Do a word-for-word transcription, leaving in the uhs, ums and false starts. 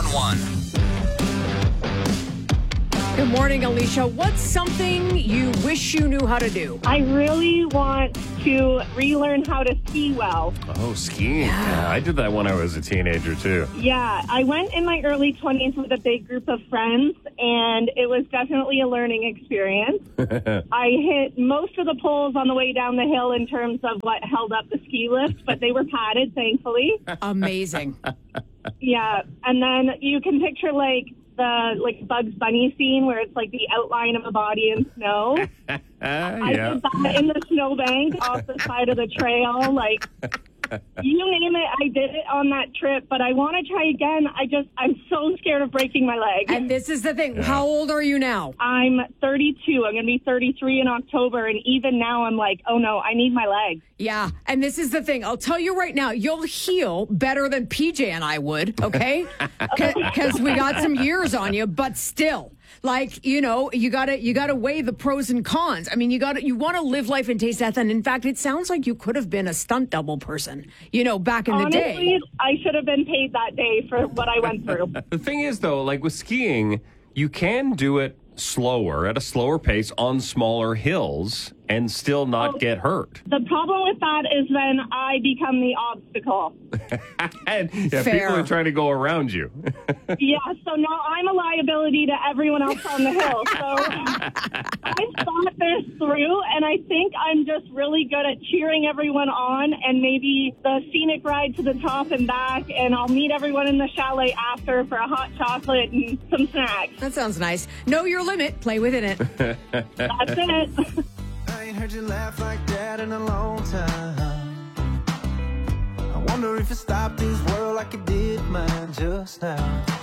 one. Good morning, Alicia. What's something you wish you knew how to do? I really want to relearn how to ski well. Oh, skiing. Yeah. Yeah, I did that when I was a teenager, too. Yeah, I went in my early twenties with a big group of friends, and it was definitely a learning experience. I hit most of the poles on the way down the hill in terms of what held up the ski lift, but they were padded, thankfully. Amazing. Yeah, and then you can picture, like, the like Bugs Bunny scene where it's like the outline of a body in snow. uh, I yeah. did that in the snowbank off the side of the trail. Like, you name it, I did it on that trip, but I want to try again. I just, I'm so scared of breaking my leg. And this is the thing. Yeah. How old are you now? I'm thirty-two. I'm going to be thirty-three in October. And even now I'm like, oh no, I need my leg. Yeah. And this is the thing. I'll tell you right now, you'll heal better than P J and I would. Okay. Because we got some years on you, but still. Like, you know, you gotta you gotta weigh the pros and cons. I mean, you gotta you want to live life and taste death. And in fact, it sounds like you could have been a stunt double person, you know, back in Honestly, the day. I should have been paid that day for what I went through. The thing is, though, like with skiing, you can do it slower, at a slower pace on smaller hills and still not oh, get hurt. The problem with that is then I become the obstacle. and yeah, Fair. people are trying to go around you. Yeah, so now I'm a liability to everyone else on the hill. So I've thought this through, and I think I'm just really good at cheering everyone on, and maybe the scenic ride to the top and back, and I'll meet everyone in the chalet after for a hot chocolate and some snacks. That sounds nice. Know your limit. Play within it. That's it. I ain't heard you laugh like that in a long time. I wonder if it stopped this world like it did mine just now.